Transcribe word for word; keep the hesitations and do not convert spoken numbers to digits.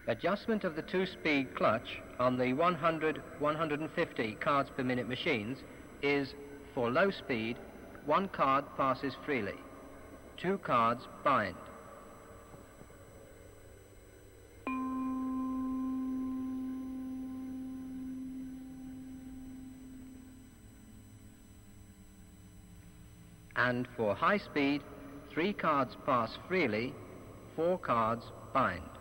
Adjustment of the two-speed clutch on the one hundred, one hundred fifty cards per minute machines is, for low speed, one card passes freely, two cards bind. And for high speed, three cards pass freely, four cards bind.